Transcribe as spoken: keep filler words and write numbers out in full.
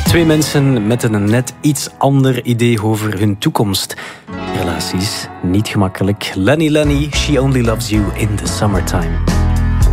Twee mensen met een net iets ander idee over hun toekomst. Relaties, niet gemakkelijk. Lenny Lenny, She Only Loves You in the Summertime.